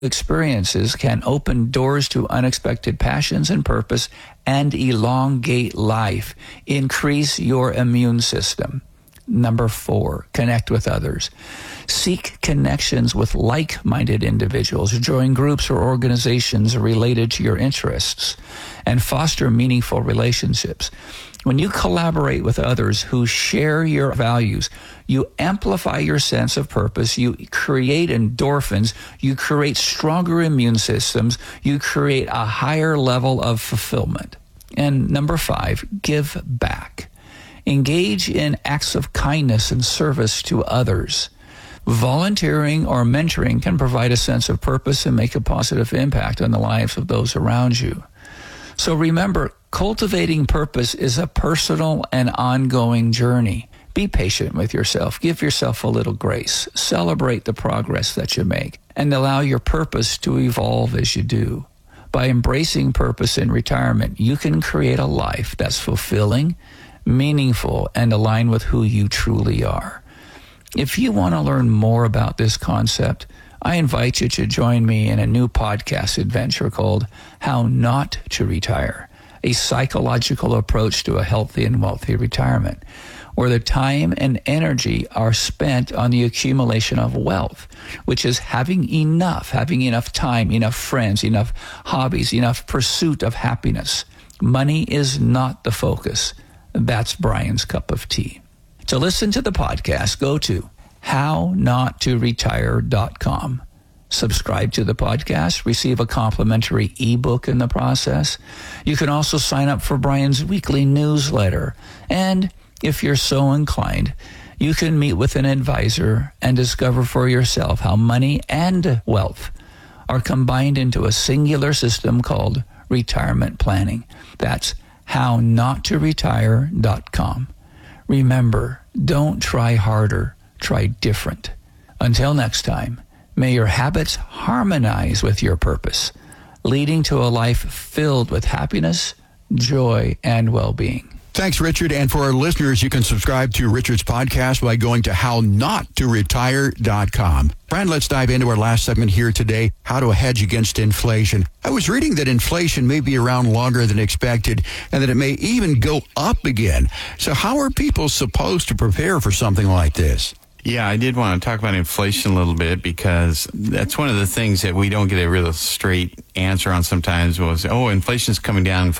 experiences can open doors to unexpected passions and purpose and elongate life. Increase your immune system. Number 4, connect with others. Seek connections with like-minded individuals. Join groups or organizations related to your interests and foster meaningful relationships. When you collaborate with others who share your values, you amplify your sense of purpose, you create endorphins, you create stronger immune systems, you create a higher level of fulfillment. And number 5, give back. Engage in acts of kindness and service to others. Volunteering or mentoring can provide a sense of purpose and make a positive impact on the lives of those around you. So remember, cultivating purpose is a personal and ongoing journey. Be patient with yourself. Give yourself a little grace. Celebrate the progress that you make and allow your purpose to evolve as you do. By embracing purpose in retirement, you can create a life that's fulfilling, meaningful, and aligned with who you truly are. If you want to learn more about this concept, I invite you to join me in a new podcast adventure called How Not to Retire, a psychological approach to a healthy and wealthy retirement, where the time and energy are spent on the accumulation of wealth, which is having enough time, enough friends, enough hobbies, enough pursuit of happiness. Money is not the focus. That's Brian's cup of tea. To listen to the podcast, go to hownottoretire.com. Subscribe to the podcast, receive a complimentary ebook in the process. You can also sign up for Brian's weekly newsletter. And if you're so inclined, you can meet with an advisor and discover for yourself how money and wealth are combined into a singular system called retirement planning. That's hownottoretire.com. Remember, don't try harder, try different. Until next time, may your habits harmonize with your purpose, leading to a life filled with happiness, joy, and well-being. Thanks, Richard. And for our listeners, you can subscribe to Richard's podcast by going to hownottoretire.com. Brian, let's dive into our last segment here today, how to hedge against inflation. I was reading that inflation may be around longer than expected and that it may even go up again. So how are people supposed to prepare for something like this? Yeah, I did want to talk about inflation a little bit because that's one of the things that we don't get a real straight answer on sometimes was, inflation's coming down.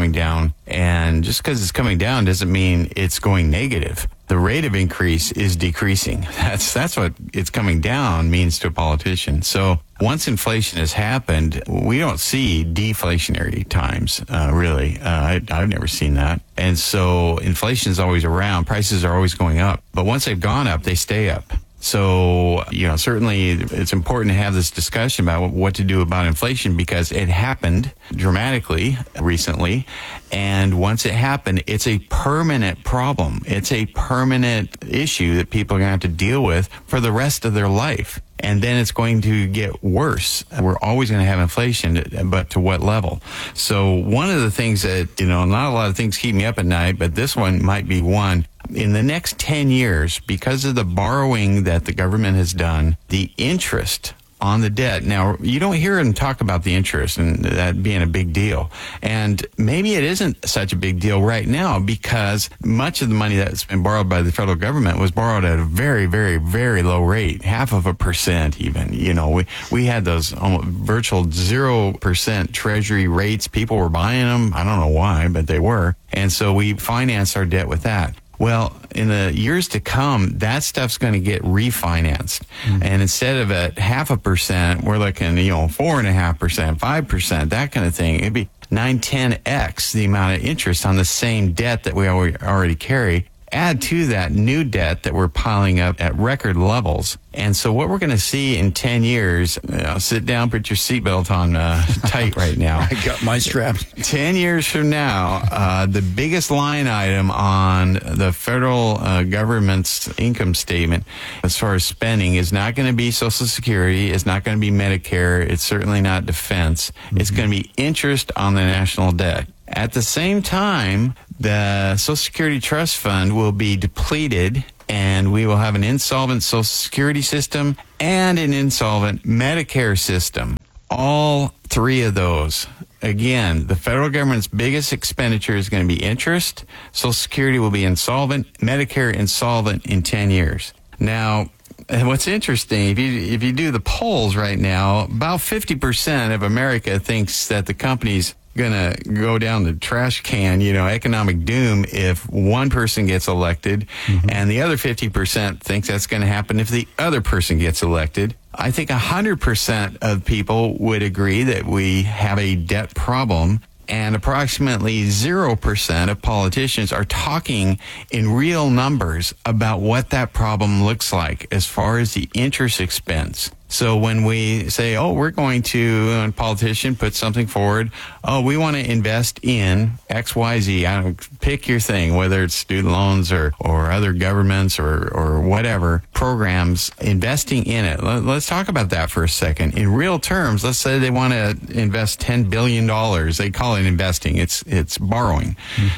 And just because it's coming down doesn't mean it's going negative. The rate of increase is decreasing. That's what it's coming down means to a politician. So once inflation has happened, we don't see deflationary times, really. I've never seen that. And so inflation is always around. Prices are always going up. But once they've gone up, they stay up. So, certainly it's important to have this discussion about what to do about inflation because it happened dramatically recently. And once it happened, it's a permanent problem. It's a permanent issue that people are going to have to deal with for the rest of their life. And then it's going to get worse. We're always going to have inflation, but to what level? So one of the things that, not a lot of things keep me up at night, but this one might be one. In the next 10 years, because of the borrowing that the government has done, the interest on the debt. Now, you don't hear them talk about the interest and that being a big deal. And maybe it isn't such a big deal right now because much of the money that's been borrowed by the federal government was borrowed at a very, very, very low rate, 0.5% even. We had those virtual 0% treasury rates. People were buying them. I don't know why, but they were. And so we financed our debt with that. Well, in the years to come, that stuff's going to get refinanced. Mm-hmm. And instead of at 0.5%, we're looking, 4.5%, 5%, that kind of thing. It'd be 9-10x the amount of interest on the same debt that we already carry. Add to that new debt that we're piling up at record levels. And so what we're going to see in 10 years, sit down, put your seatbelt on tight right now. I got my straps. 10 years from now, the biggest line item on the federal government's income statement as far as spending is not going to be Social Security. It's not going to be Medicare. It's certainly not defense. Mm-hmm. It's going to be interest on the national debt. At the same time, the Social Security Trust Fund will be depleted and we will have an insolvent Social Security system and an insolvent Medicare system. All three of those. Again, the federal government's biggest expenditure is going to be interest. Social Security will be insolvent. Medicare insolvent in 10 years. Now, what's interesting, if you do the polls right now, about 50% of America thinks that the company's going to go down the trash can, economic doom if one person gets elected, and the other 50% thinks that's going to happen if the other person gets elected. I think 100% of people would agree that we have a debt problem, and approximately 0% of politicians are talking in real numbers about what that problem looks like as far as the interest expense. So when we say, we're going to, a politician put something forward, we want to invest in XYZ, pick your thing, whether it's student loans or other governments or whatever, programs, investing in it. Let's talk about that for a second. In real terms, let's say they want to invest $10 billion. They call it investing. It's borrowing.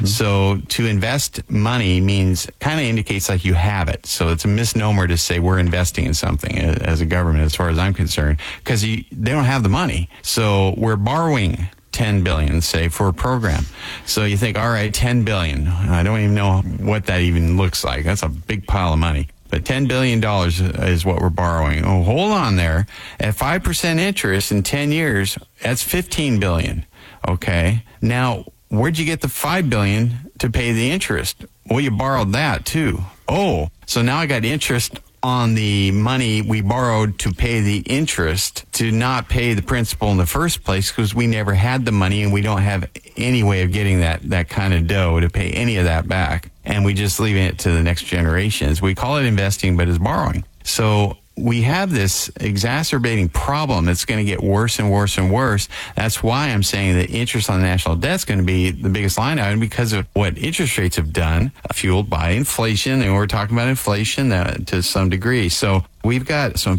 So to invest money kind of indicates like you have it. So it's a misnomer to say we're investing in something as a government, as far as I'm concerned, because they don't have the money. So we're borrowing $10 billion, say, for a program. So you think, all right, $10 billion. I don't even know what that even looks like. That's a big pile of money. But $10 billion is what we're borrowing. Oh, hold on there. At 5% interest in 10 years, that's $15 billion. Okay. Now, where'd you get the $5 billion to pay the interest? Well, you borrowed that too. Oh, so now I got interest on the money we borrowed to pay the interest, to not pay the principal in the first place, because we never had the money and we don't have any way of getting that kind of dough to pay any of that back. And we just leaving it to the next generations. We call it investing, but it's borrowing. So we have this exacerbating problem that's going to get worse and worse and worse. That's why I'm saying that interest on the national debt is going to be the biggest line item, because of what interest rates have done, fueled by inflation. And we're talking about inflation to some degree. So we've got some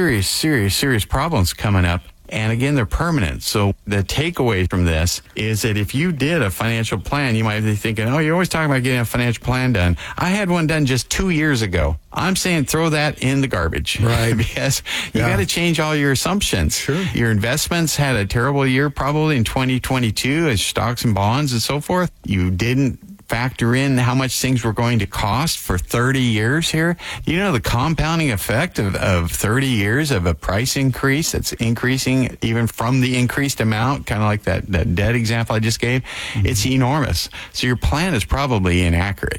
serious problems coming up. And again, they're permanent. So the takeaway from this is that if you did a financial plan, you might be thinking, you're always talking about getting a financial plan done. I had one done just 2 years ago. I'm saying throw that in the garbage. Right. Because you got to change all your assumptions. Sure. Your investments had a terrible year probably in 2022 as stocks and bonds and so forth. You didn't factor in how much things were going to cost for 30 years here. You know the compounding effect of 30 years of a price increase that's increasing even from the increased amount, kind of like that debt example I just gave. It's enormous. So your plan is probably inaccurate.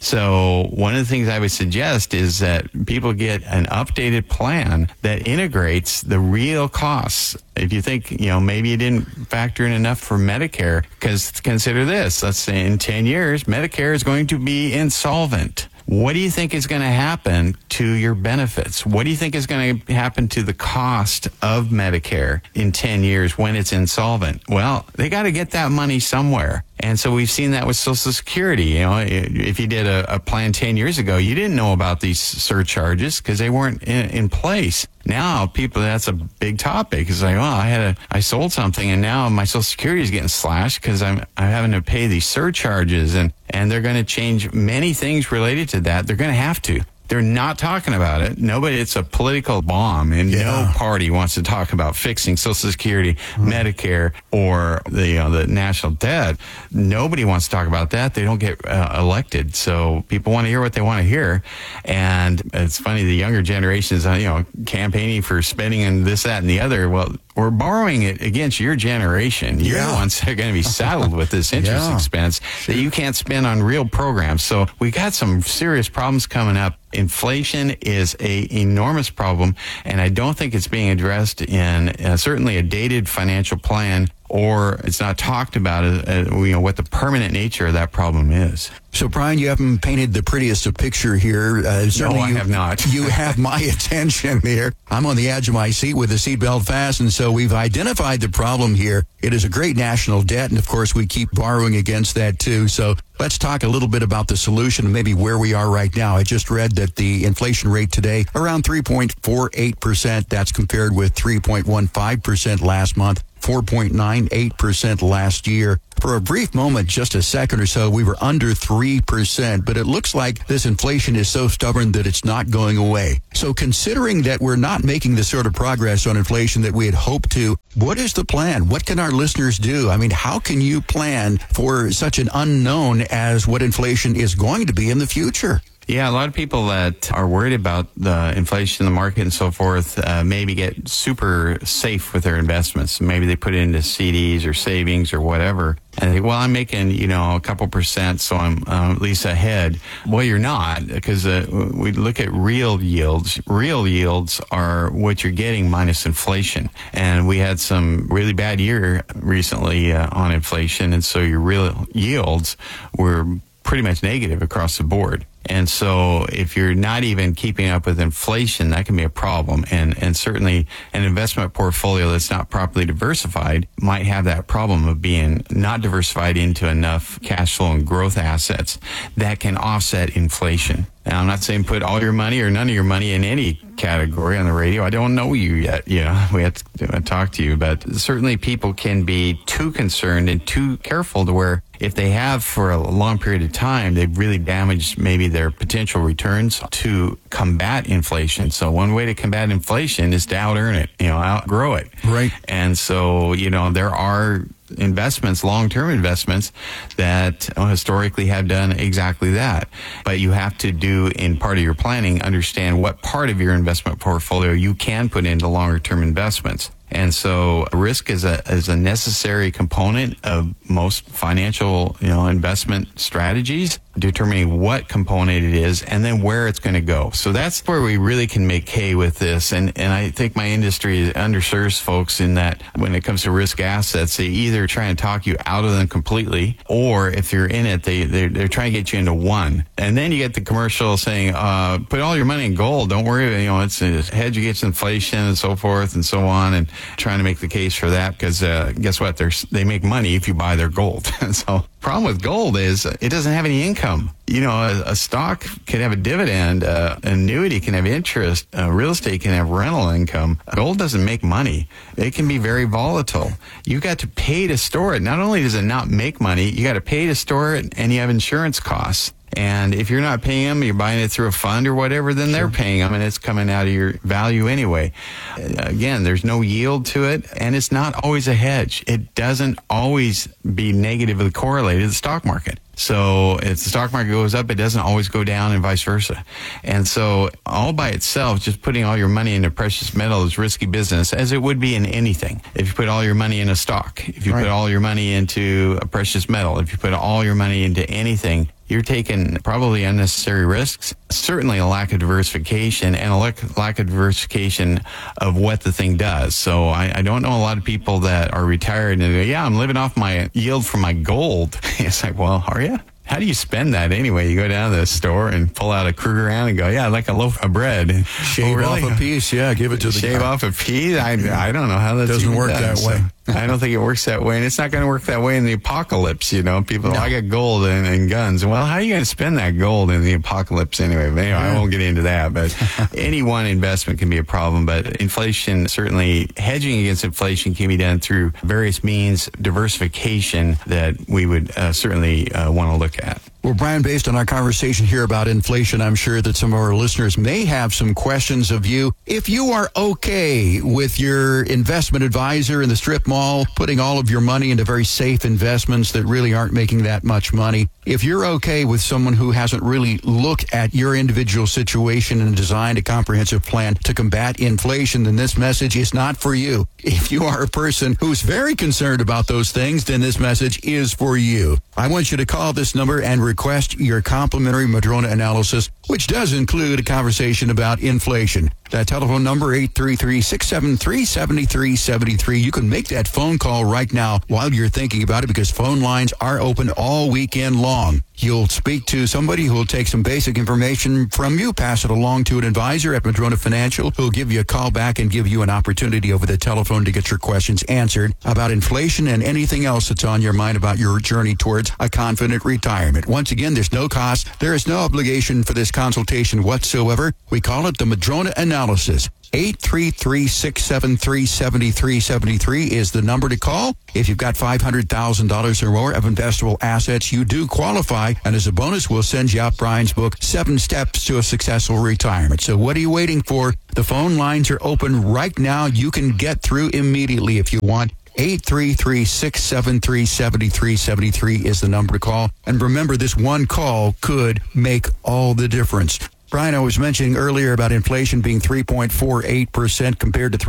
So one of the things I would suggest is that people get an updated plan that integrates the real costs. If you think, maybe you didn't factor in enough for Medicare, because consider this, let's say in 10 years, Medicare is going to be insolvent. What do you think is going to happen to your benefits? What do you think is going to happen to the cost of Medicare in 10 years when it's insolvent? Well, they got to get that money somewhere. And so we've seen that with Social Security. If you did a plan 10 years ago, you didn't know about these surcharges because they weren't in place. Now, that's a big topic. It's like, I sold something and now my Social Security is getting slashed because I'm having to pay these surcharges, and they're going to change many things related to that. They're going to have to. They're not talking about it. It's a political bomb, and no party wants to talk about fixing Social Security, Medicare, or the national debt. Nobody wants to talk about that. They don't get elected. So people want to hear what they want to hear. And it's funny, the younger generations, campaigning for spending and this, that, and the other. Well, we're borrowing it against your generation. You're the ones that are going to be saddled with this interest expense that you can't spend on real programs. So we got some serious problems coming up. Inflation is an enormous problem, and I don't think it's being addressed in certainly a dated financial plan, or it's not talked about what the permanent nature of that problem is. So, Brian, you haven't painted the prettiest of picture here. No, I have not. You have my attention here. I'm on the edge of my seat with the seatbelt fastened, so we've identified the problem here. It is a great national debt, and of course we keep borrowing against that too. So let's talk a little bit about the solution and maybe where we are right now. I just read that the inflation rate today, around 3.48%. That's compared with 3.15% last month. 4.98% last year. For a brief moment, just a second or so, we were under 3%, but it looks like this inflation is so stubborn that it's not going away. So considering that we're not making the sort of progress on inflation that we had hoped to, what is the plan? What can our listeners do? I mean, how can you plan for such an unknown as what inflation is going to be in the future? Yeah, a lot of people that are worried about the inflation in the market and so forth maybe get super safe with their investments. Maybe they put it into CDs or savings or whatever. And they think, well, I'm making, a couple percent, so I'm at least ahead. Well, you're not, because we look at real yields. Real yields are what you're getting minus inflation. And we had some really bad year recently on inflation, and so your real yields were pretty much negative across the board. And so if you're not even keeping up with inflation, that can be a problem. And certainly an investment portfolio that's not properly diversified might have that problem of being not diversified into enough cash flow and growth assets that can offset inflation. Now, I'm not saying put all your money or none of your money in any category on the radio. I don't know you yet. We have to talk to you. But certainly people can be too concerned and too careful to where if they have for a long period of time, they've really damaged maybe their potential returns to combat inflation. So one way to combat inflation is to out-earn it, outgrow it. Right. And so, there are investments, long-term investments that historically have done exactly that. But you have to do, in part of your planning, understand what part of your investment portfolio you can put into longer-term investments. And so risk is a necessary component of most financial, investment strategies, determining what component it is and then where it's going to go. So that's where we really can make hay with this. And I think my industry underserves folks in that when it comes to risk assets, they either try and talk you out of them completely, or if you're in it, they're trying to get you into one. And then you get the commercial saying, put all your money in gold. Don't worry, it's a hedge against inflation and so forth and so on, and trying to make the case for that because guess what? They make money if you buy their gold. So problem with gold is it doesn't have any income. A stock can have a dividend, an annuity can have interest, real estate can have rental income. Gold doesn't make money. It can be very volatile. You got to pay to store it. Not only does it not make money, you got to pay to store it, and you have insurance costs. And if you're not paying them, you're buying it through a fund or whatever, then they're paying them, and it's coming out of your value anyway. Again, there's no yield to it, and it's not always a hedge. It doesn't always be negatively correlated to the stock market. So if the stock market goes up, it doesn't always go down, and vice versa. And so all by itself, just putting all your money into precious metal is risky business, as it would be in anything. If you put all your money in a stock, if you put all your money into a precious metal, if you put all your money into anything, you're taking probably unnecessary risks, certainly a lack of diversification, and a lack of diversification of what the thing does. So I don't know a lot of people that are retired and they go, I'm living off my yield from my gold. It's like, well, are you? How do you spend that anyway? You go down to the store and pull out a Krugerrand and go, I'd like a loaf of bread. Shave off a piece, give it to the guy. Shave off a piece? I don't know how that doesn't work that way. I don't think it works that way, and it's not going to work that way in the apocalypse. People, I got gold and guns. Well, how are you going to spend that gold in the apocalypse anyway? But anyway, I won't get into that. But any one investment can be a problem. But inflation, certainly hedging against inflation can be done through various means, diversification that we would certainly want to look at. Well, Brian, based on our conversation here about inflation, I'm sure that some of our listeners may have some questions of you. If you are okay with your investment advisor in the strip mall putting all of your money into very safe investments that really aren't making that much money, if you're okay with someone who hasn't really looked at your individual situation and designed a comprehensive plan to combat inflation, then this message is not for you. If you are a person who's very concerned about those things, then this message is for you. I want you to call this number and request your complimentary Madrona analysis, which does include a conversation about inflation. That telephone number, 833-673-7373. You can make that phone call right now while you're thinking about it, because phone lines are open all weekend long. You'll speak to somebody who will take some basic information from you, pass it along to an advisor at Madrona Financial, who'll give you a call back and give you an opportunity over the telephone to get your questions answered about inflation and anything else that's on your mind about your journey towards a confident retirement. Once again, there's no cost. There is no obligation for this consultation whatsoever. We call it the Madrona Analysis. 833-673-7373 is the number to call. If you've got $500,000 or more of investable assets, you do qualify. And as a bonus, we'll send you out Brian's book, 7 Steps to a Successful Retirement. So what are you waiting for? The phone lines are open right now. You can get through immediately if you want. 833-673-7373 is the number to call. And remember, this one call could make all the difference. Brian, I was mentioning earlier about inflation being 3.48% compared to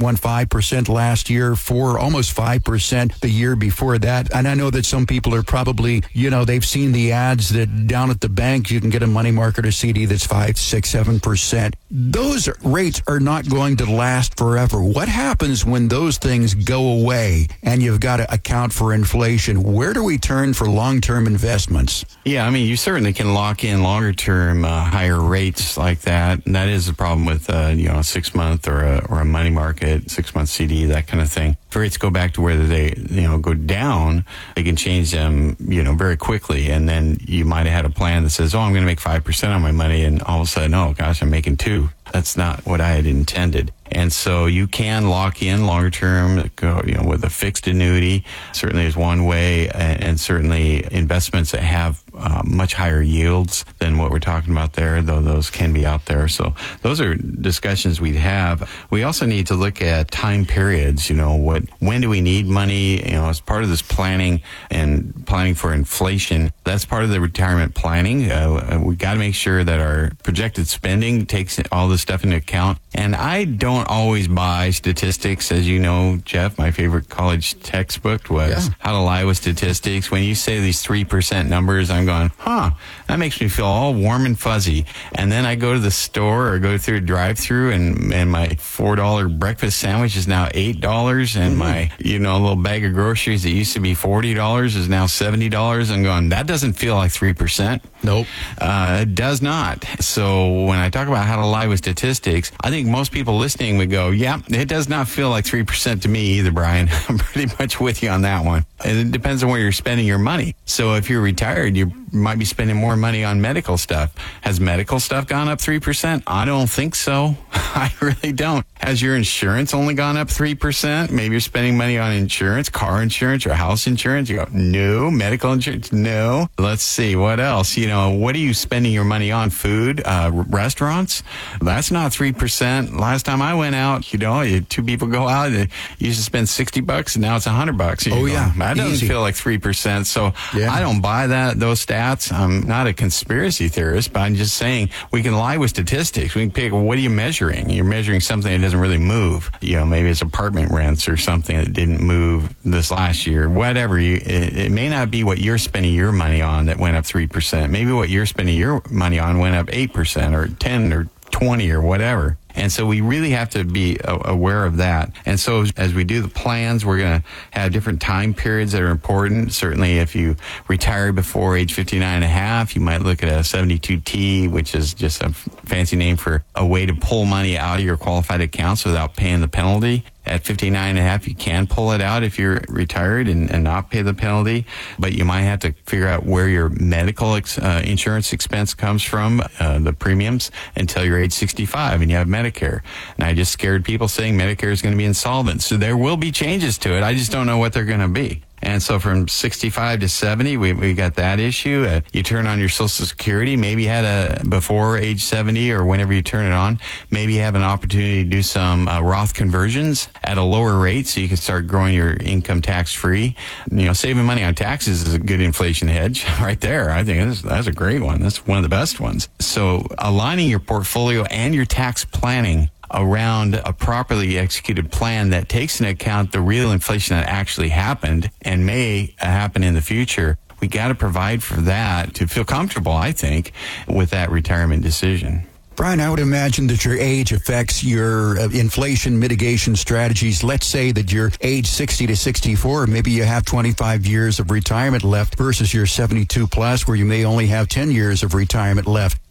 3.15% last year, almost 5% the year before that. And I know that some people are probably, they've seen the ads that down at the bank you can get a money market or CD that's 5, 6, 7%. Those rates are not going to last forever. What happens when those things go away and you've got to account for inflation? Where do we turn for long-term investments? Yeah, I mean, you certainly can lock in longer-term higher rates like that. And that is the problem with, a 6-month or a money market, 6-month CD, that kind of thing. If rates go back to where they, go down, they can change them, very quickly. And then you might have had a plan that says, I'm going to make 5% on my money. And all of a sudden, oh gosh, I'm making 2. That's not what I had intended. And so you can lock in longer term, with a fixed annuity. Certainly is one way, and certainly investments that have much higher yields than what we're talking about there, though those can be out there. So those are discussions we'd have. We also need to look at time periods. When do we need money? As part of this planning and planning for inflation, that's part of the retirement planning. We got to make sure that our projected spending takes all this stuff into account. And I don't always buy statistics. As you know, Jeff, my favorite college textbook was How to Lie with Statistics. When you say these 3% numbers, I'm going, that makes me feel all warm and fuzzy. And then I go to the store or go through a drive-through and my $4 breakfast sandwich is now $8, and my, little bag of groceries that used to be $40 is now $70. I'm going, that doesn't feel like 3%. Nope. It does not. So when I talk about how to lie with statistics, I think most people listening would go, yeah, it does not feel like 3% to me either, Brian. I'm pretty much with you on that one. And it depends on where you're spending your money. So if you're retired, you might be spending more money on medical stuff. Has medical stuff gone up 3%? I don't think so. I really don't. Has your insurance only gone up 3%? Maybe you're spending money on insurance, car insurance or house insurance. You go, no. Medical insurance, no. Let's see, what else? What are you spending your money on? Food, restaurants? That's not 3%. Last time I went out, 2 people go out, they used to spend $60 and now it's $100. Oh, yeah. That doesn't feel like 3%. So I don't buy those stats. I'm not a conspiracy theorist, but I'm just saying we can lie with statistics. We can pick, what are you measuring? You're measuring something that doesn't really move. Maybe it's apartment rents or something that didn't move this last year. Whatever. It may not be what you're spending your money on that went up 3%. Maybe what you're spending your money on went up 8% or 10 or 20 or whatever. And so we really have to be aware of that. And so as we do the plans, we're going to have different time periods that are important. Certainly if you retire before age 59 and a half, you might look at a 72T, which is just a fancy name for a way to pull money out of your qualified accounts without paying the penalty. At 59 and a half, you can pull it out if you're retired and not pay the penalty, but you might have to figure out where your medical insurance expense comes from, the premiums, until you're age 65 and you have Medicare. And I just scared people saying Medicare is going to be insolvent. So there will be changes to it. I just don't know what they're going to be. And so from 65 to 70, we got that issue. You turn on your Social Security, maybe you had before age 70 or whenever you turn it on, maybe you have an opportunity to do some Roth conversions at a lower rate so you can start growing your income tax-free. Saving money on taxes is a good inflation hedge right there. I think that's a great one. That's one of the best ones. So aligning your portfolio and your tax planning around a properly executed plan that takes into account the real inflation that actually happened and may happen in the future. We got to provide for that to feel comfortable, I think, with that retirement decision. Brian, I would imagine that your age affects your inflation mitigation strategies. Let's say that you're age 60 to 64. Maybe you have 25 years of retirement left versus your 72 plus, where you may only have 10 years of retirement left.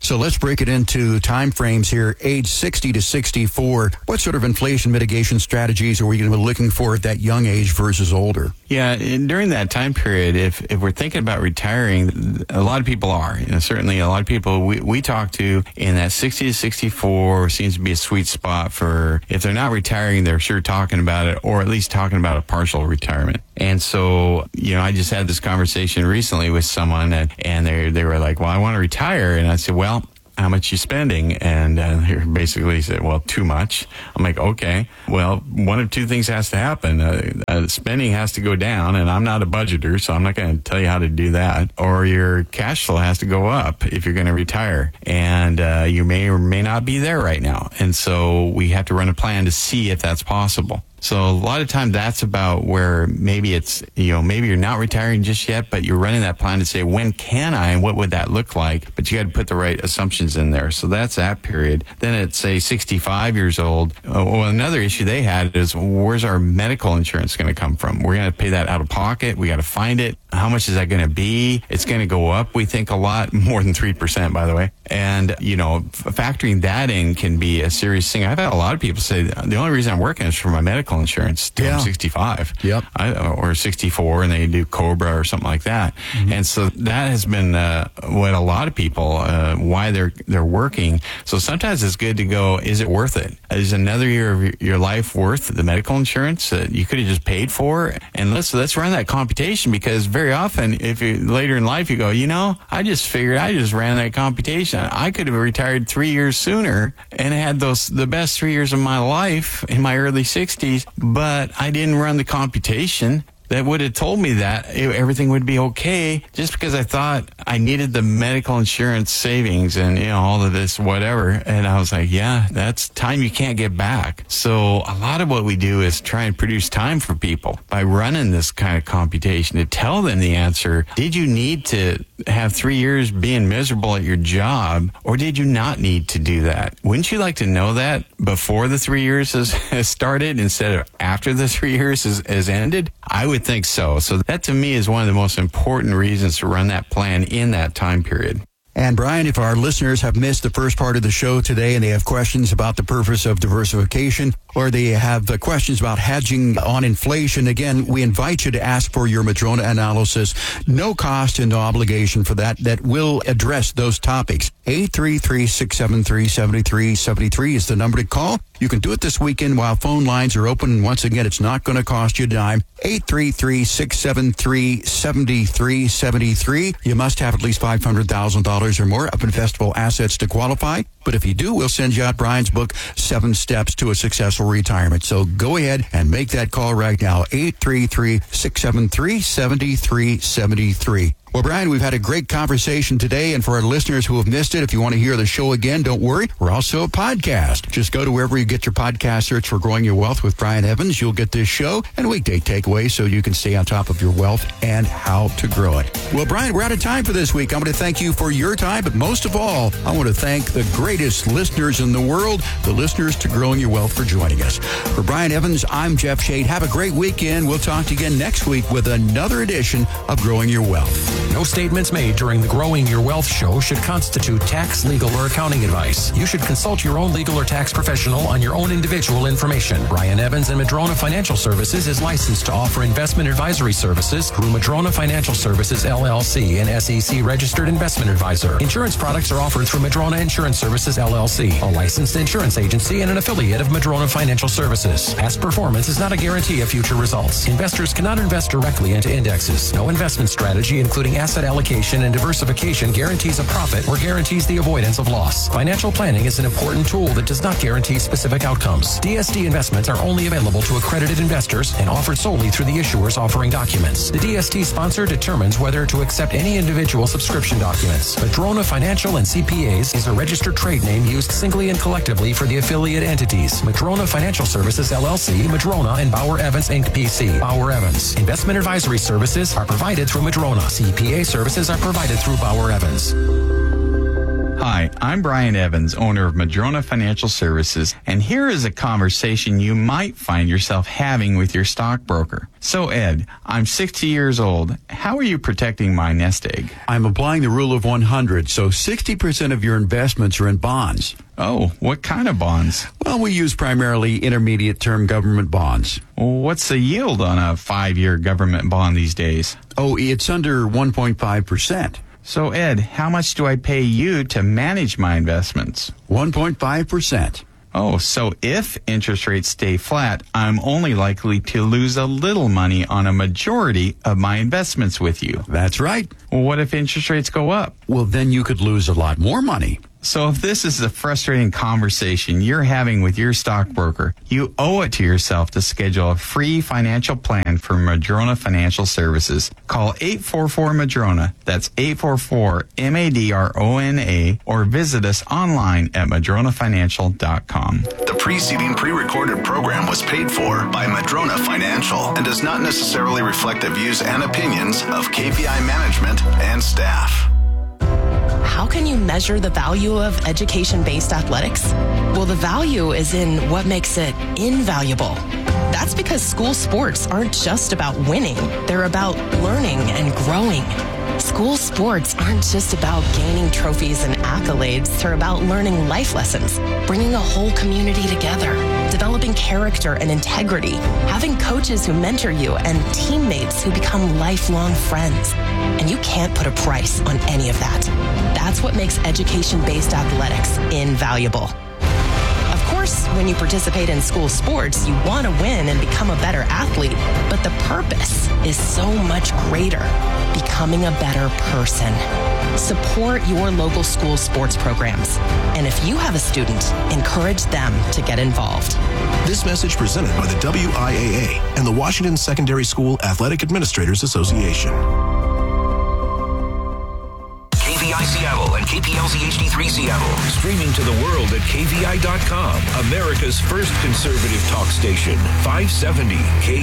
So let's break it into time frames here. Age 60 to 64. What sort of inflation mitigation strategies are we going to be looking for at that young age versus older? Yeah, and during that time period, if we're thinking about retiring, a lot of people are. Certainly a lot of people we talk to in that 60 to 64 seems to be a sweet spot for, if they're not retiring, they're sure talking about it, or at least talking about a partial retirement. And so, I just had this conversation recently with someone, and they were like, well, I want to retire. And I said, well, how much you spending? And he basically said, well, too much. I'm like, okay, well, one of two things has to happen. Spending has to go down, and I'm not a budgeter, so I'm not going to tell you how to do that. Or your cash flow has to go up if you're going to retire. And you may or may not be there right now. And so we have to run a plan to see if that's possible. So a lot of times that's about where maybe it's, maybe you're not retiring just yet, but you're running that plan to say, when can I and what would that look like? But you got to put the right assumptions in there. So that's that period. Then at, say, 65 years old, another issue they had is, where's our medical insurance going to come from? We're going to pay that out of pocket. We got to find it. How much is that going to be? It's going to go up, we think, a lot, more than 3%, by the way. And, factoring that in can be a serious thing. I've had a lot of people say, the only reason I'm working is for my medical insurance till I'm 65. Yep. Or 64, and they do COBRA or something like that. Mm-hmm. And so that has been what a lot of people, why they're working. So sometimes it's good to go, is it worth it? Is another year of your life worth the medical insurance that you could have just paid for? And let's run that computation, because very often, if you later in life you go, I just ran that computation. I could have retired 3 years sooner and had the best 3 years of my life in my early 60s, but I didn't run the computation that would have told me that everything would be okay, just because I thought I needed the medical insurance savings and, all of this, whatever. And I was like, yeah, that's time you can't get back. So a lot of what we do is try and produce time for people by running this kind of computation to tell them the answer. Did you need to have 3 years being miserable at your job, or did you not need to do that? Wouldn't you like to know that before the 3 years has started instead of after the 3 years has ended? I would think so. So that to me is one of the most important reasons to run that plan in that time period. And Brian, if our listeners have missed the first part of the show today and they have questions about the purpose of diversification, or they have questions about hedging on inflation, again, we invite you to ask for your Madrona analysis. No cost and no obligation for that will address those topics. 833-673-7373 is the number to call. You can do it this weekend while phone lines are open. And once again, it's not going to cost you a dime. 833-673-7373. You must have at least $500,000 or more of investable assets to qualify. But if you do, we'll send you out Brian's book, 7 Steps to a Successful Retirement. So go ahead and make that call right now. 833-673-7373. Well, Brian, we've had a great conversation today, and for our listeners who have missed it, if you want to hear the show again, don't worry. We're also a podcast. Just go to wherever you get your podcast, search for Growing Your Wealth with Brian Evans. You'll get this show and weekday takeaways so you can stay on top of your wealth and how to grow it. Well, Brian, we're out of time for this week. I want to thank you for your time, but most of all, I want to thank the greatest listeners in the world, the listeners to Growing Your Wealth, for joining us. For Brian Evans, I'm Jeff Shade. Have a great weekend. We'll talk to you again next week with another edition of Growing Your Wealth. No statements made during the Growing Your Wealth show should constitute tax, legal, or accounting advice. You should consult your own legal or tax professional on your own individual information. Brian Evans and Madrona Financial Services is licensed to offer investment advisory services through Madrona Financial Services, LLC, an SEC-registered investment advisor. Insurance products are offered through Madrona Insurance Services, LLC, a licensed insurance agency and an affiliate of Madrona Financial Services. Past performance is not a guarantee of future results. Investors cannot invest directly into indexes. No investment strategy, including asset allocation and diversification, guarantees a profit or guarantees the avoidance of loss. Financial planning is an important tool that does not guarantee specific outcomes. DST investments are only available to accredited investors and offered solely through the issuers offering documents. The DST sponsor determines whether to accept any individual subscription documents. Madrona Financial and CPAs is a registered trade name used singly and collectively for the affiliate entities. Madrona Financial Services, LLC, Madrona, and Bauer Evans, Inc., PC. Bauer Evans. Investment advisory services are provided through Madrona. CPA services are provided through Bauer Evans. Hi, I'm Brian Evans, owner of Madrona Financial Services, and here is a conversation you might find yourself having with your stockbroker. So, Ed, I'm 60 years old. How are you protecting my nest egg? I'm applying the rule of 100, so 60% of your investments are in bonds. Oh, what kind of bonds? Well, we use primarily intermediate-term government bonds. What's the yield on a 5-year government bond these days? Oh, it's under 1.5%. So, Ed, how much do I pay you to manage my investments? 1.5%. Oh, so if interest rates stay flat, I'm only likely to lose a little money on a majority of my investments with you. That's right. Well, what if interest rates go up? Well, then you could lose a lot more money. So if this is a frustrating conversation you're having with your stockbroker, you owe it to yourself to schedule a free financial plan for Madrona Financial Services. Call 844-MADRONA. That's 844-MADRONA, or visit us online at madronafinancial.com. The preceding pre-recorded program was paid for by Madrona Financial and does not necessarily reflect the views and opinions of KVI management and staff. How can you measure the value of education-based athletics? Well, the value is in what makes it invaluable. That's because school sports aren't just about winning. They're about learning and growing. School sports aren't just about gaining trophies and accolades. They're about learning life lessons, bringing a whole community together, developing character and integrity, having coaches who mentor you, and teammates who become lifelong friends. And you can't put a price on any of that. That's what makes education-based athletics invaluable. Of course, when you participate in school sports, you want to win and become a better athlete, but the purpose is so much greater, becoming a better person. Support your local school sports programs. And if you have a student, encourage them to get involved. This message presented by the WIAA and the Washington Secondary School Athletic Administrators Association. Seattle and KPLZ HD3 Seattle. Streaming to the world at KVI.com. America's first conservative talk station. 570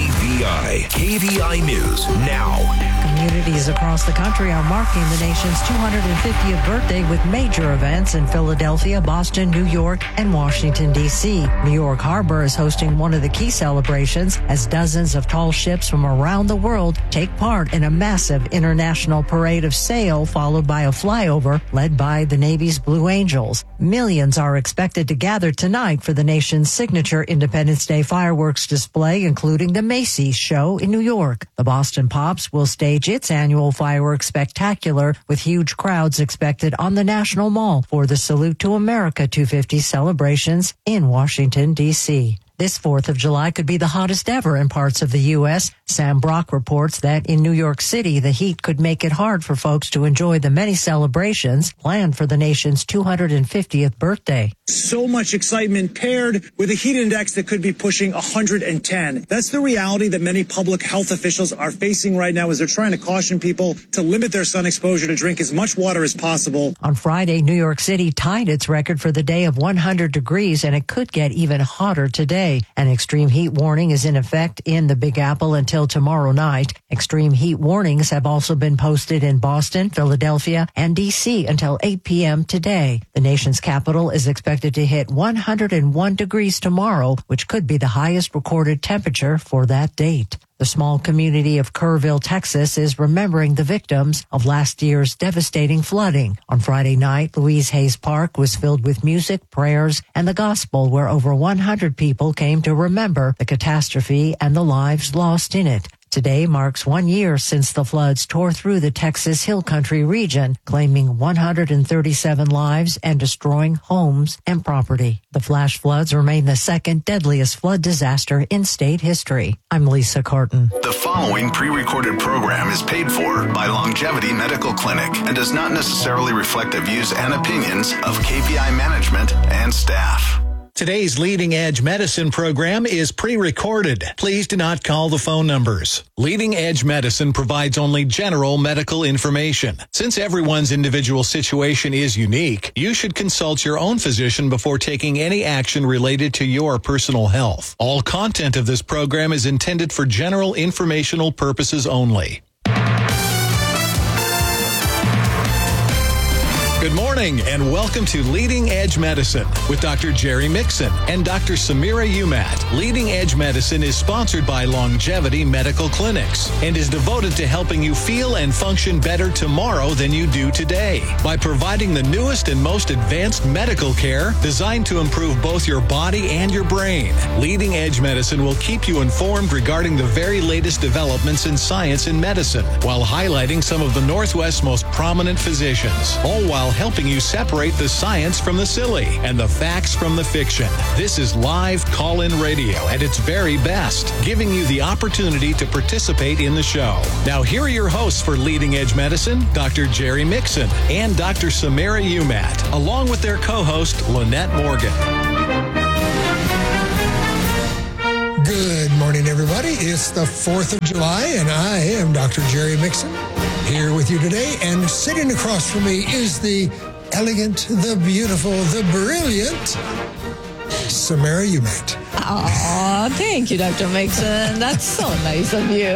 KVI. KVI News now. Communities across the country are marking the nation's 250th birthday with major events in Philadelphia, Boston, New York, and Washington, D.C. New York Harbor is hosting one of the key celebrations as dozens of tall ships from around the world take part in a massive international parade of sail, followed by a flyover led by the Navy's Blue Angels. Millions are expected to gather tonight for the nation's signature Independence Day fireworks display, including the Macy's show in New York. The Boston Pops will stage its annual fireworks spectacular with huge crowds expected on the National Mall for the Salute to America 250 celebrations in Washington, D.C. This 4th of July could be the hottest ever in parts of the U.S. Sam Brock reports that in New York City, the heat could make it hard for folks to enjoy the many celebrations planned for the nation's 250th birthday. So much excitement paired with a heat index that could be pushing 110. That's the reality that many public health officials are facing right now as they're trying to caution people to limit their sun exposure, to drink as much water as possible. On Friday, New York City tied its record for the day of 100 degrees, and it could get even hotter today. An extreme heat warning is in effect in the Big Apple until tomorrow night. Extreme heat warnings have also been posted in Boston, Philadelphia, and D.C. until 8 p.m. today. The nation's capital is expected to hit 101 degrees tomorrow, which could be the highest recorded temperature for that date. The small community of Kerrville, Texas, is remembering the victims of last year's devastating flooding. On Friday night, Louise Hayes Park was filled with music, prayers, and the gospel, where over 100 people came to remember the catastrophe and the lives lost in it. Today marks 1 year since the floods tore through the Texas Hill Country region, claiming 137 lives and destroying homes and property. The flash floods remain the second deadliest flood disaster in state history. I'm Lisa Carton. The following pre-recorded program is paid for by Longevity Medical Clinic and does not necessarily reflect the views and opinions of KVI management and staff. Today's Leading Edge Medicine program is pre-recorded. Please do not call the phone numbers. Leading Edge Medicine provides only general medical information. Since everyone's individual situation is unique, you should consult your own physician before taking any action related to your personal health. All content of this program is intended for general informational purposes only. Good morning and welcome to Leading Edge Medicine with Dr. Jerry Mixon and Dr. Samira Umat. Leading Edge Medicine is sponsored by Longevity Medical Clinics and is devoted to helping you feel and function better tomorrow than you do today by providing the newest and most advanced medical care designed to improve both your body and your brain. Leading Edge Medicine will keep you informed regarding the very latest developments in science and medicine while highlighting some of the Northwest's most prominent physicians, all while helping you separate the science from the silly and the facts from the fiction. This is live call-in radio at its very best, giving you the opportunity to participate in the show. Now, here are your hosts for Leading Edge Medicine, Dr. Jerry Mixon and Dr. Samira Umat, along with their co-host, Lynette Morgan. Good morning, everybody. It's the 4th of July, and I am Dr. Jerry Mixon, here with you today. And sitting across from me is the elegant, the beautiful, the brilliant Samira Umat. Oh, thank you, Dr. Mixon. That's so nice of you.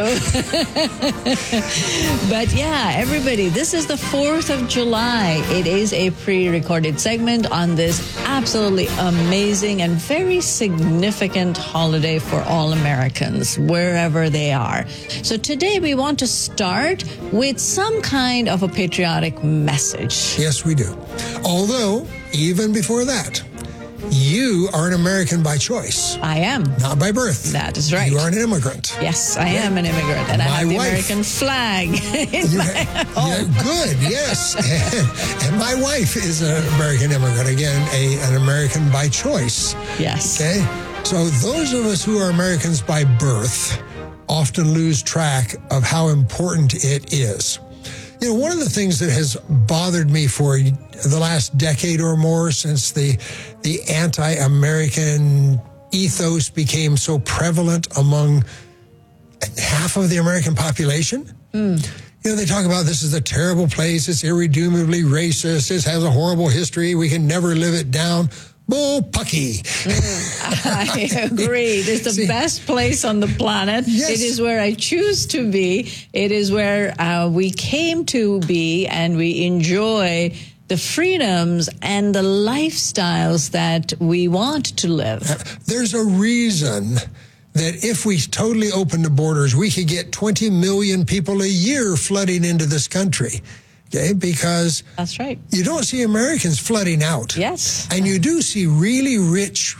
But yeah, everybody, this is the 4th of July. It is a pre-recorded segment on this absolutely amazing and very significant holiday for all Americans, wherever they are. So today we want to start with some kind of a patriotic message. Yes, we do. Although, even before that, you are an American by choice. I am. Not by birth. That is right. You are an immigrant. Yes, I am an immigrant. And I have the American flag in my home. Yeah, good, yes. And my wife is an American immigrant. Again, an American by choice. Yes. Okay? So those of us who are Americans by birth often lose track of how important it is. You know, one of the things that has bothered me for the last decade or more since the anti-American ethos became so prevalent among half of the American population. You know, they talk about this is a terrible place, it's irredeemably racist, it has a horrible history, we can never live it down. Bull pucky. I agree. It's the best place on the planet. Yes. It is where I choose to be. It is where we came to be, and we enjoy the freedoms and the lifestyles that we want to live. There's a reason that if we totally opened the borders, we could get 20 million people a year flooding into this country. Okay, because that's right. You don't see Americans flooding out. Yes. And you do see really rich,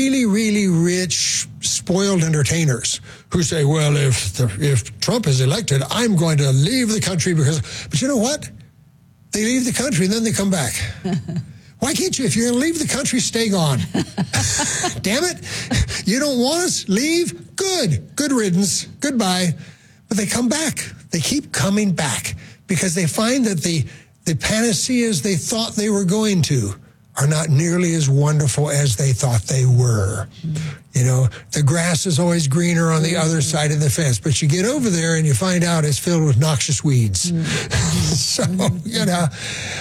spoiled entertainers who say, well, if Trump is elected, I'm going to leave the country but you know what? They leave the country and then they come back. Why can't you? If you're going to leave the country, stay gone. Damn it. You don't want us? Leave? Good. Good riddance. Goodbye. But they come back. They keep coming back. Because they find that the panaceas they thought they were going to are not nearly as wonderful as they thought they were. You know, the grass is always greener on the other side of the fence, but you get over there and you find out it's filled with noxious weeds. So, you know,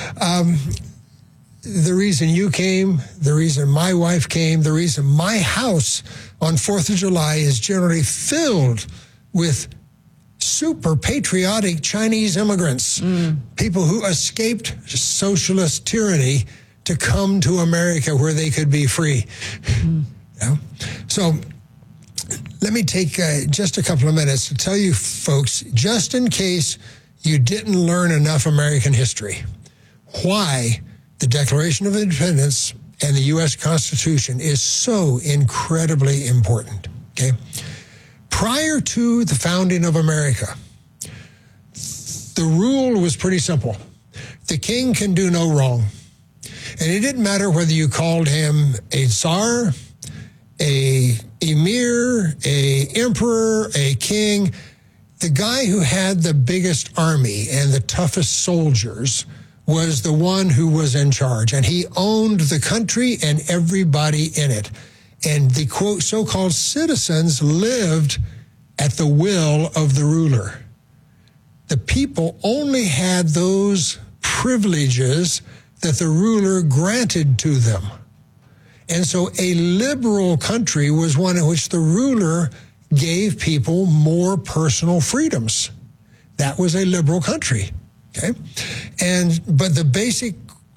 the reason you came, the reason my wife came, the reason my house on 4th of July is generally filled with super patriotic Chinese immigrants, people who escaped socialist tyranny to come to America where they could be free. Yeah? So let me take just a couple of minutes to tell you folks, just in case you didn't learn enough American history, why the Declaration of Independence and the U.S. Constitution is so incredibly important. Okay? Prior to the founding of America, the rule was pretty simple. The king can do no wrong. And it didn't matter whether you called him a czar, a emir, a emperor, a king. The guy who had the biggest army and the toughest soldiers was the one who was in charge. And he owned the country and everybody in it. And the, quote, so-called citizens lived at the will of the ruler. The people only had those privileges that the ruler granted to them. And so a liberal country was one in which the ruler gave people more personal freedoms. That was a liberal country, okay? But the basic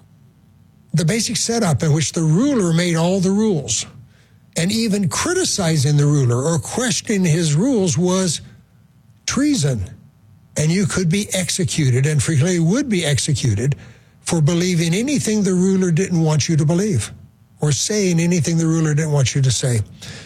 the basic setup in which the ruler made all the rules, and even criticizing the ruler or questioning his rules was treason. And you could be executed, and frequently would be executed, for believing anything the ruler didn't want you to believe, or saying anything the ruler didn't want you to say.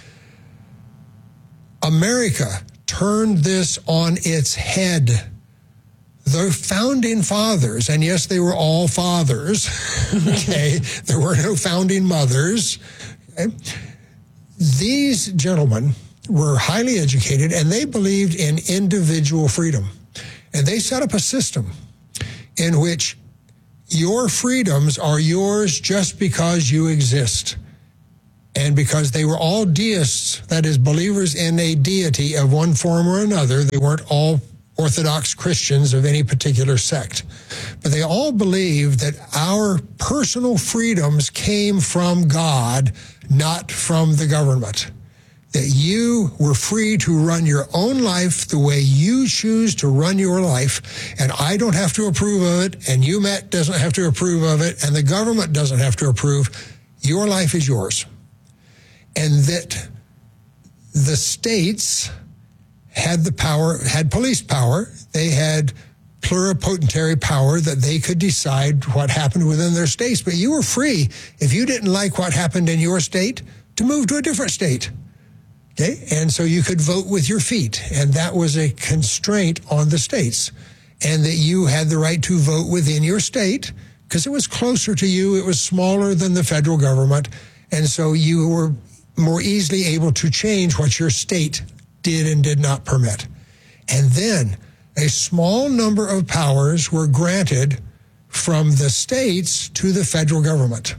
America turned this on its head. The founding fathers, and yes, they were all fathers, okay? There were no founding mothers. Okay? These gentlemen were highly educated, and they believed in individual freedom. And they set up a system in which your freedoms are yours just because you exist. And because they were all deists, that is, believers in a deity of one form or another, they weren't all Orthodox Christians of any particular sect. But they all believed that our personal freedoms came from God, not from the government. That you were free to run your own life the way you choose to run your life, and I don't have to approve of it, and UMET doesn't have to approve of it, and the government doesn't have to approve. Your life is yours. And that the states had the power, had police power. They had pluripotentiary power that they could decide what happened within their states. But you were free, if you didn't like what happened in your state, to move to a different state. Okay? And so you could vote with your feet. And that was a constraint on the states. And that you had the right to vote within your state because it was closer to you. It was smaller than the federal government. And so you were more easily able to change what your state did and did not permit. And then a small number of powers were granted from the states to the federal government.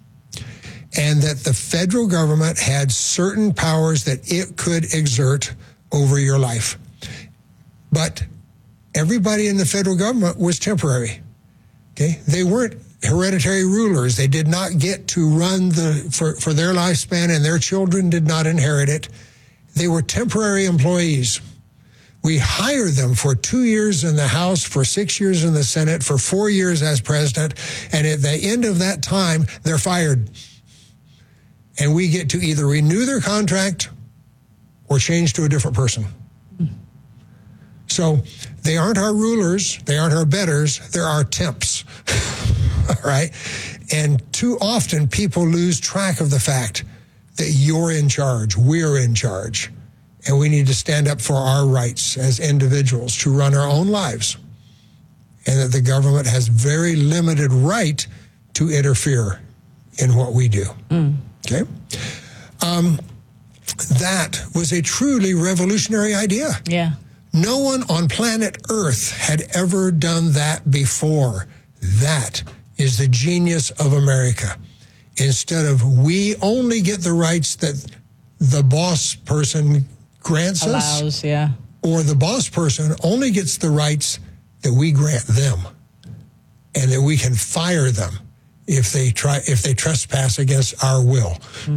And that the federal government had certain powers that it could exert over your life. But everybody in the federal government was temporary. Okay? They weren't hereditary rulers. They did not get to run for their lifespan, and their children did not inherit it. They were temporary employees. We hired them for 2 years in the House, for 6 years in the Senate, for 4 years as president, and at the end of that time, they're fired. And we get to either renew their contract or change to a different person. So they aren't our rulers, they aren't our betters, they're our temps. All right? And too often people lose track of the fact that you're in charge, we're in charge, and we need to stand up for our rights as individuals to run our own lives, and that the government has very limited right to interfere in what we do. Okay? That was a truly revolutionary idea. Yeah. No one on planet Earth had ever done that before. That is the genius of America. Instead of we only get the rights that the boss person grants us, yeah. Or the boss person only gets the rights that we grant them, and that we can fire them if they trespass against our will.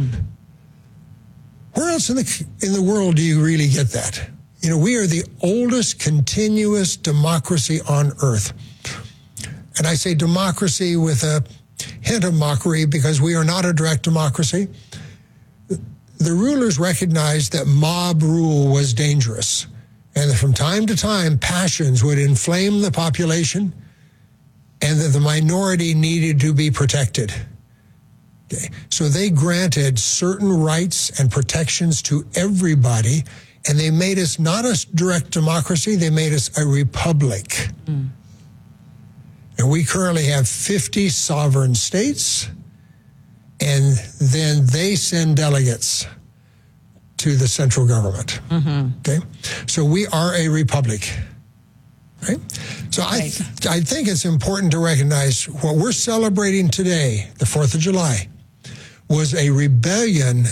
Where else in the world do you really get that? You know, we are the oldest continuous democracy on earth. And I say democracy with a hint of mockery because we are not a direct democracy. The rulers recognized that mob rule was dangerous, and that from time to time passions would inflame the population, and that the minority needed to be protected. Okay. So they granted certain rights and protections to everybody, and they made us not a direct democracy, they made us a republic. And we currently have 50 sovereign states, and then they send delegates to the central government. Okay? So we are a republic. Right? So I think it's important to recognize what we're celebrating today, the 4th of July, was a rebellion,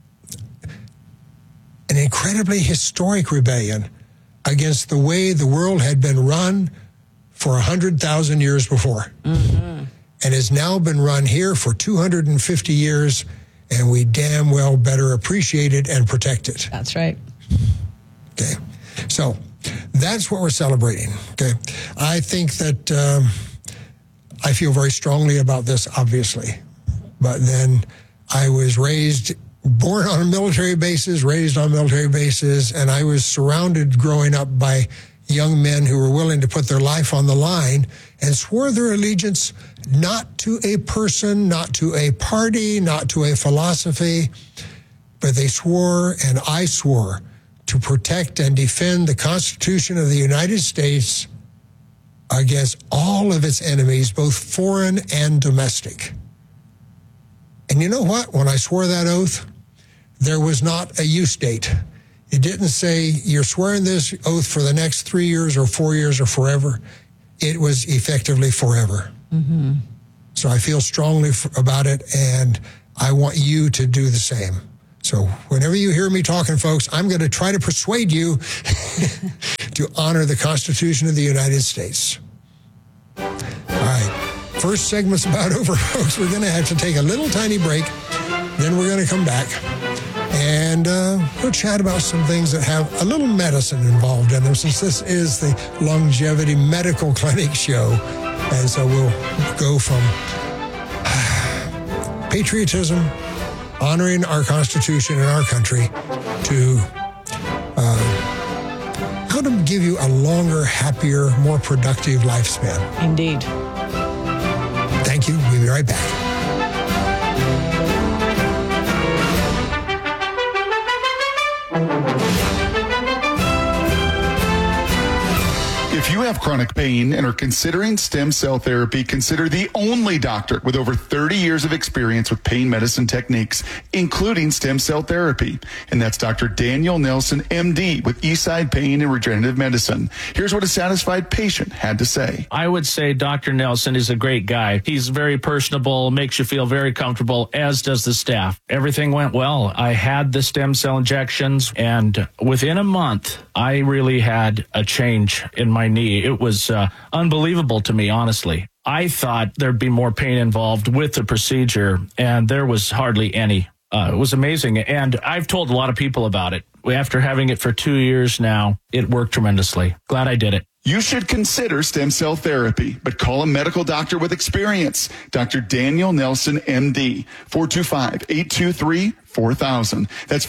an incredibly historic rebellion against the way the world had been run for 100,000 years before. And has now been run here for 250 years, and we damn well better appreciate it and protect it. That's right. Okay. So that's what we're celebrating. Okay. I think that I feel very strongly about this, obviously. But then I was born on military bases, raised on military bases, and I was surrounded growing up by young men who were willing to put their life on the line and swore their allegiance not to a person, not to a party, not to a philosophy, but they swore, and I swore, to protect and defend the Constitution of the United States against all of its enemies, both foreign and domestic. And you know what? When I swore that oath, there was not a use date. It didn't say you're swearing this oath for the next 3 years or 4 years or forever. It was effectively forever. Mm-hmm. So I feel strongly about it, and I want you to do the same. So whenever you hear me talking, folks, I'm going to try to persuade you to honor the Constitution of the United States. All right. First segment's about over, folks. We're going to have to take a little tiny break. Then we're going to come back. And we'll chat about some things that have a little medicine involved in them, since this is the Longevity Medical Clinic show. And so we'll go from patriotism, honoring our Constitution and our country, to how to give you a longer, happier, more productive lifespan. Indeed. Thank you. We'll be right back. If you have chronic pain and are considering stem cell therapy, consider the only doctor with over 30 years of experience with pain medicine techniques, including stem cell therapy. And that's Dr. Daniel Nelson, MD, with Eastside Pain and Regenerative Medicine. Here's what a satisfied patient had to say. I would say Dr. Nelson is a great guy. He's very personable, makes you feel very comfortable, as does the staff. Everything went well. I had the stem cell injections, and within a month, I really had a change in my knee. It was unbelievable to me, honestly. I thought there'd be more pain involved with the procedure, and there was hardly any. It was amazing, and I've told a lot of people about it. After having it for 2 years now, it worked tremendously. Glad I did it. You should consider stem cell therapy, but call a medical doctor with experience. Dr. Daniel Nelson, MD, 425-823-4000. That's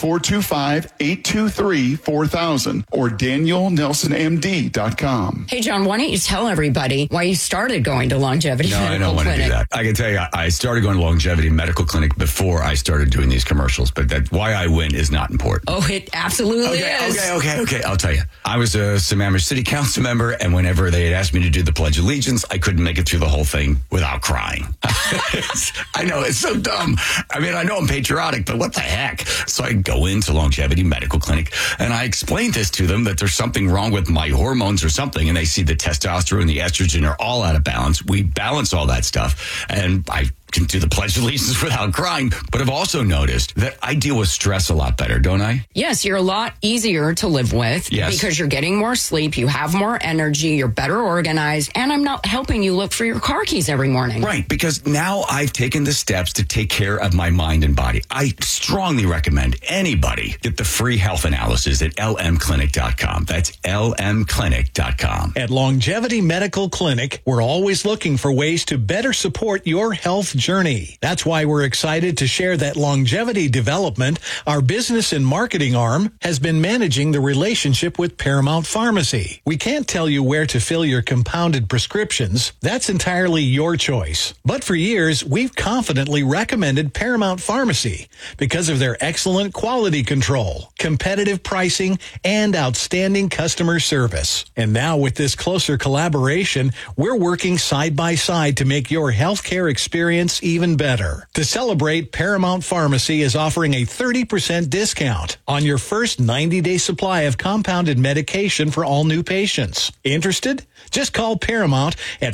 425-823-4000 or DanielNelsonMD.com. Hey, John, why don't you tell everybody why you started going to Longevity Medical Clinic? No, I don't want to do that. I can tell you, I started going to Longevity Medical Clinic before I started doing these commercials, but that why I went is not important. Oh, it absolutely is. Okay. I'll tell you. I was a Sammamish City Council member, and whenever they had asked me to do the Pledge of Allegiance, I couldn't make it through the whole thing without crying. I know, it's so dumb. I mean, I know I'm patriotic, but what the heck? So I go into Longevity Medical Clinic, and I explain this to them, that there's something wrong with my hormones or something, and they see the testosterone and the estrogen are all out of balance. We balance all that stuff, and I can do the Pledge of Allegiance without crying, but I've also noticed that I deal with stress a lot better, don't I? Yes, you're a lot easier to live with because you're getting more sleep, you have more energy, you're better organized, and I'm not helping you look for your car keys every morning. Right, because now I've taken the steps to take care of my mind and body. I strongly recommend anybody get the free health analysis at lmclinic.com. That's lmclinic.com. At Longevity Medical Clinic, we're always looking for ways to better support your health journey. That's why we're excited to share that Longevity Development, our business and marketing arm, has been managing the relationship with Paramount Pharmacy. We can't tell you where to fill your compounded prescriptions. That's entirely your choice. But for years, we've confidently recommended Paramount Pharmacy because of their excellent quality control, competitive pricing, and outstanding customer service. And now with this closer collaboration, we're working side by side to make your healthcare experience even better. To celebrate, Paramount Pharmacy is offering a 30% discount on your first 90-day supply of compounded medication for all new patients. Interested? Just call Paramount at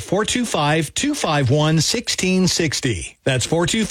425-251-1660. That's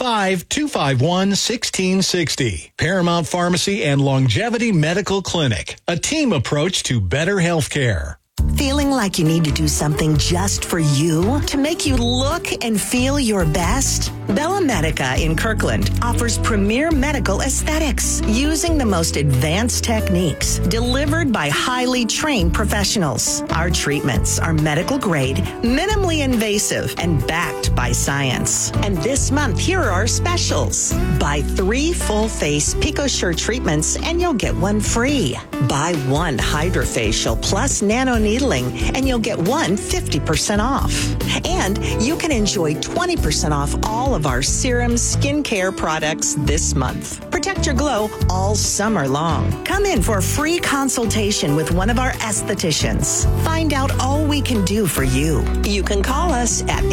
425-251-1660. Paramount Pharmacy and Longevity Medical Clinic, a team approach to better health care. Feeling like you need to do something just for you to make you look and feel your best? Bella Medica in Kirkland offers premier medical aesthetics using the most advanced techniques delivered by highly trained professionals. Our treatments are medical grade, minimally invasive, and backed by science. And this month, here are our specials. Buy 3 full face PicoSure treatments and you'll get 1 free. Buy 1 HydraFacial plus nano needling and you'll get 1 50% off. And you can enjoy 20% off all of our serum skincare products this month. Protect your glow all summer long. Come in for a free consultation with one of our estheticians. Find out all we can do for you. You can call us at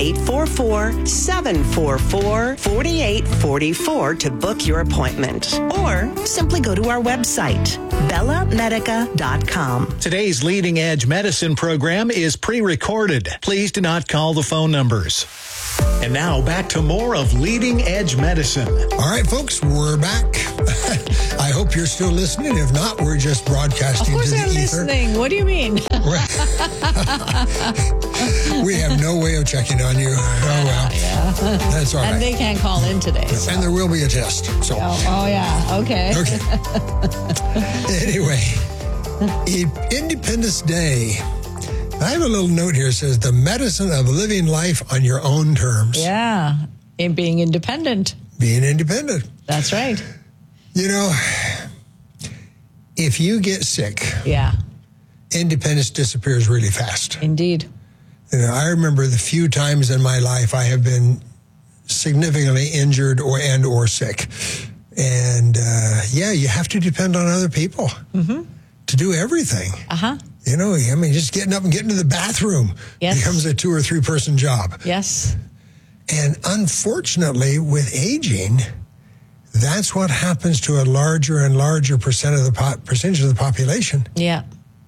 844-744-4844 to book your appointment. Or simply go to our website, bellamedica.com. Today's Leading Edge Medicine program is pre-recorded. Please do not call the phone numbers. And now back to more of Leading Edge Medicine. All right, folks, we're back. I hope you're still listening. If not, we're just broadcasting to the ether. Of course they're listening. What do you mean? We have no way of checking on you. Oh, well. Yeah. That's all right. And they can't call in today. So. And there will be a test. So. Oh yeah. Okay. Okay. Anyway, Independence Day. I have a little note here that says the medicine of living life on your own terms. Yeah. In being independent. Being independent. That's right. You know, if you get sick, independence disappears really fast. Indeed. You know, I remember the few times in my life I have been significantly injured or sick. And you have to depend on other people to do everything. You know, I mean, just getting up and getting to the bathroom becomes a 2 or 3 person job. Yes. And unfortunately, with aging, that's what happens to a larger and larger percentage of the population. Yeah.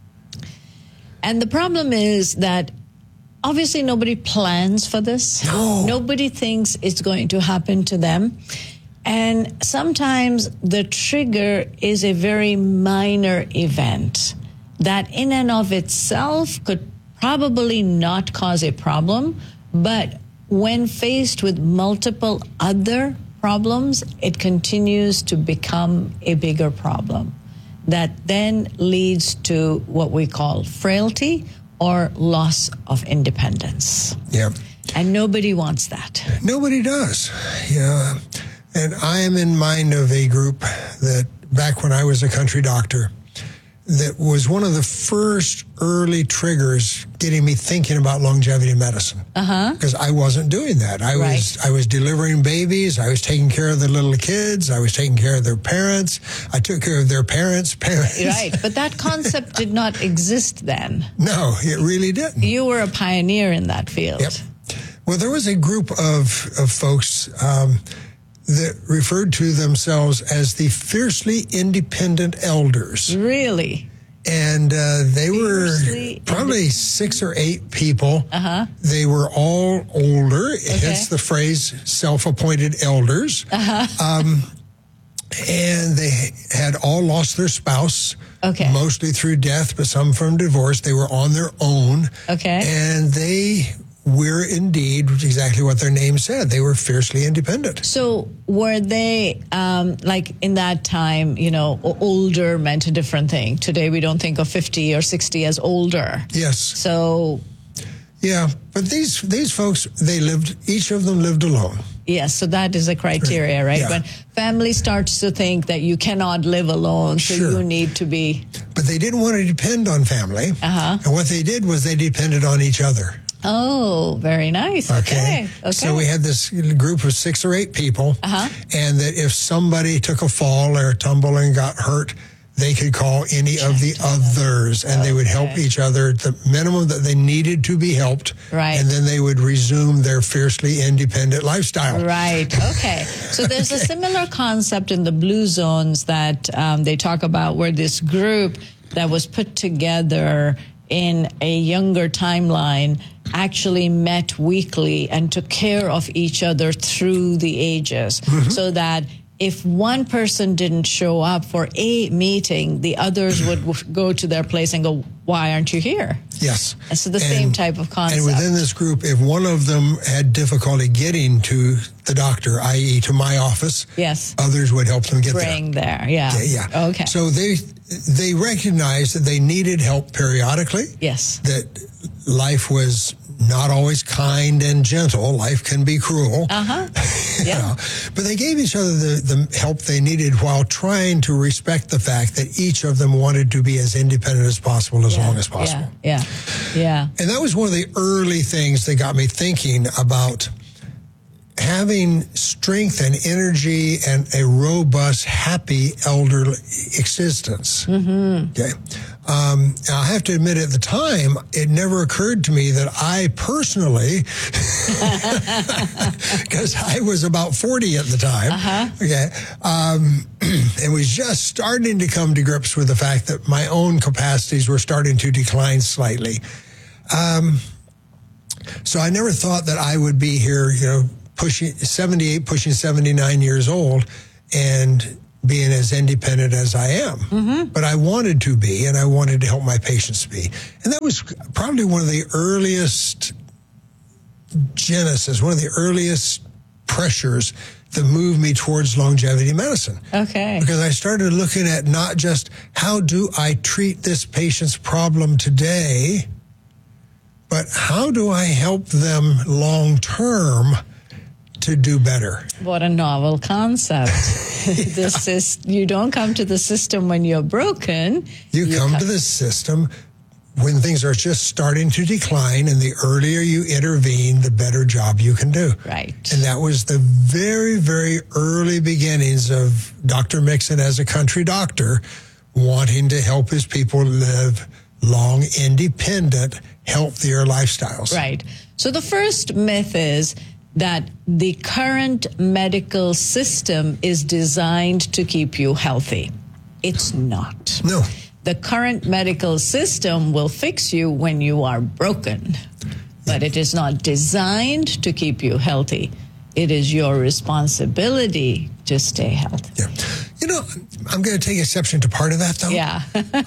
And the problem is that obviously nobody plans for this. No. Nobody thinks it's going to happen to them. And sometimes the trigger is a very minor event that in and of itself could probably not cause a problem, but when faced with multiple other problems, it continues to become a bigger problem that then leads to what we call frailty or loss of independence. Yeah. And nobody wants that. Nobody does. Yeah. And I am in mind of a group that back when I was a country doctor, that was one of the first early triggers getting me thinking about longevity medicine. Because I wasn't doing that. I was delivering babies. I was taking care of the little kids. I was taking care of their parents. I took care of their parents' parents. Right. But that concept did not exist then. No, it really didn't. You were a pioneer in that field. Yep. Well, there was a group of folks that referred to themselves as the fiercely independent elders. Really? And they were probably 6 or 8 people. They were all older, hence the phrase self-appointed elders. And they had all lost their spouse, mostly through death, but some from divorce. They were on their own. And they were indeed exactly what their name said. They were fiercely independent. So were they, like in that time, you know, older meant a different thing. Today we don't think of 50 or 60 as older. Yes. So. Yeah, but these folks, each of them lived alone. Yes, so that is a criteria, right? Yeah. When family starts to think that you cannot live alone, so you need to be. But they didn't want to depend on family. And what they did was they depended on each other. Oh, very nice. Okay. So we had this group of 6 or 8 people, and that if somebody took a fall or a tumble and got hurt, they could call any of the others, and they would help each other at the minimum that they needed to be helped. Right. And then they would resume their fiercely independent lifestyle. Right. Okay. So there's a similar concept in the Blue Zones that they talk about, where this group that was put together in a younger timeline actually met weekly and took care of each other through the ages, so that if one person didn't show up for a meeting, the others would go to their place and go, why aren't you here? Yes. And so the same type of concept. And within this group, if one of them had difficulty getting to the doctor, i.e. to my office, yes, others would help them get bring there. Yeah. Yeah. Okay. So they recognized that they needed help periodically. Yes. That life was not always kind and gentle. Life can be cruel. Yeah. But they gave each other the help they needed while trying to respect the fact that each of them wanted to be as independent as possible, as long as possible. Yeah. And that was one of the early things that got me thinking about having strength and energy and a robust, happy elder existence. Okay. I have to admit, at the time, it never occurred to me that I personally, because I was about 40 at the time, okay, and was just starting to come to grips with the fact that my own capacities were starting to decline slightly. So I never thought that I would be here, pushing 78, pushing 79 years old, and being as independent as I am. But I wanted to be, and I wanted to help my patients be. And that was probably one of the earliest genesis, one of the earliest pressures that moved me towards longevity medicine. Okay. Because I started looking at not just how do I treat this patient's problem today, but how do I help them long term to do better. What a novel concept. This is, you don't come to the system when you're broken. You come to the system when things are just starting to decline, and the earlier you intervene, the better job you can do. Right. And that was the very, very early beginnings of Dr. Mixon as a country doctor, wanting to help his people live long, independent, healthier lifestyles. Right. So the first myth is that the current medical system is designed to keep you healthy. It's not. No. The current medical system will fix you when you are broken, but it is not designed to keep you healthy. It is your responsibility to stay healthy. Yeah. I'm going to take exception to part of that, though. Yeah.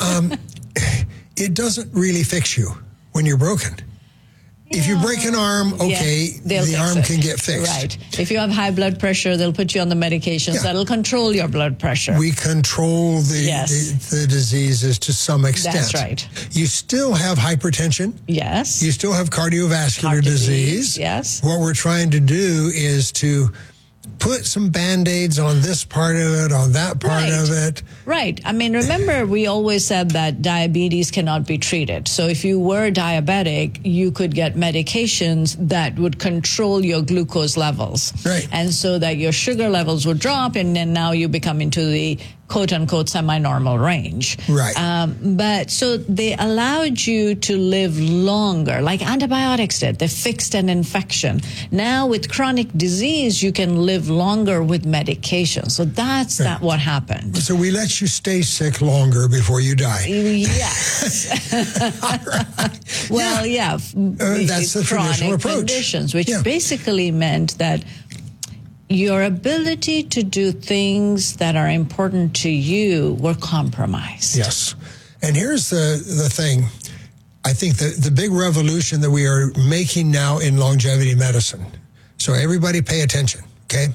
It doesn't really fix you when you're broken. If you break an arm, okay, the arm can get fixed. Right. If you have high blood pressure, they'll put you on the medications that'll control your blood pressure. We control the diseases to some extent. That's right. You still have hypertension. Yes. You still have cardiovascular disease. Yes. What we're trying to do is to put some Band-Aids on this part of it, on that part of it. Right. I mean, remember, we always said that diabetes cannot be treated. So if you were diabetic, you could get medications that would control your glucose levels. Right. And so that your sugar levels would drop, and then now you become into the quote-unquote semi-normal range. Right. But so they allowed you to live longer, like antibiotics did. They fixed an infection. Now with chronic disease, you can live longer with medication. So that's not what happened. So we let you stay sick longer before you die. Yes. Well, that's the traditional chronic approach. Conditions, which basically meant that your ability to do things that are important to you were compromised. Yes. And here's the thing. I think the big revolution that we are making now in longevity medicine. So everybody pay attention, okay?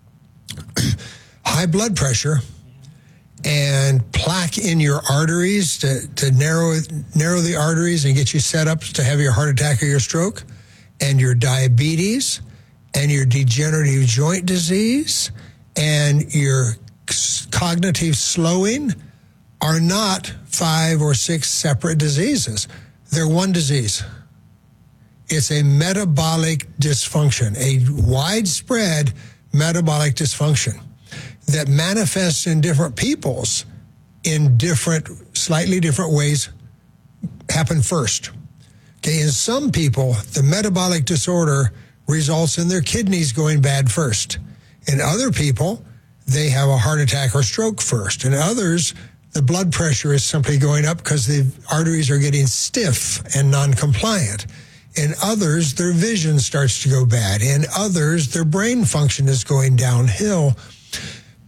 High blood pressure and plaque in your arteries to narrow the arteries and get you set up to have your heart attack or your stroke, and your diabetes, and your degenerative joint disease, and your cognitive slowing are not 5 or 6 separate diseases. They're one disease. It's a metabolic dysfunction, a widespread metabolic dysfunction that manifests in different peoples in slightly different ways happen first. Okay, in some people, the metabolic disorder results in their kidneys going bad first. In other people, they have a heart attack or stroke first. In others, the blood pressure is simply going up because the arteries are getting stiff and non-compliant. In others, their vision starts to go bad. In others, their brain function is going downhill.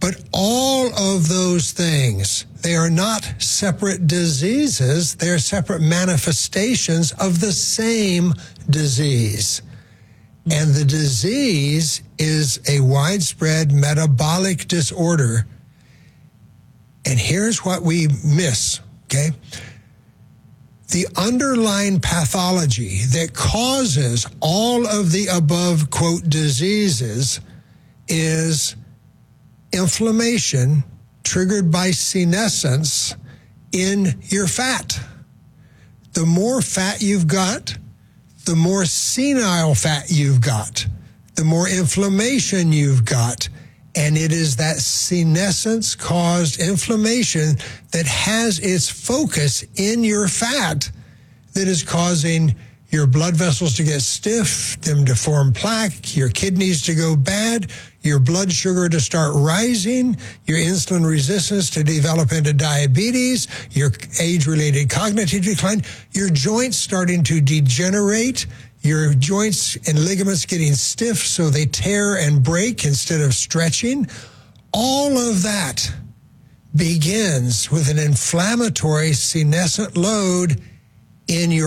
But all of those things, they are not separate diseases. They are separate manifestations of the same disease. And the disease is a widespread metabolic disorder. And here's what we miss, okay? The underlying pathology that causes all of the above, quote, diseases is inflammation triggered by senescence in your fat. The more fat you've got, the more senile fat you've got, the more inflammation you've got. And it is that senescence-caused inflammation that has its focus in your fat that is causing your blood vessels to get stiff, them to form plaque, your kidneys to go bad, your blood sugar to start rising, your insulin resistance to develop into diabetes, your age-related cognitive decline, your joints starting to degenerate, your joints and ligaments getting stiff so they tear and break instead of stretching. All of that begins with an inflammatory senescent load in your